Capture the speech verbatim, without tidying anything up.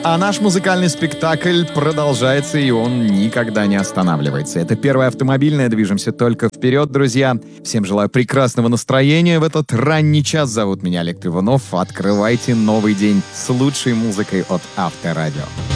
А наш музыкальный спектакль продолжается, и он никогда не останавливается. Это первое автомобильное, движемся только вперед, друзья. Всем желаю прекрасного настроения в этот ранний час. Зовут меня Олег Иванов. Открывайте новый день с лучшей музыкой от Авторадио.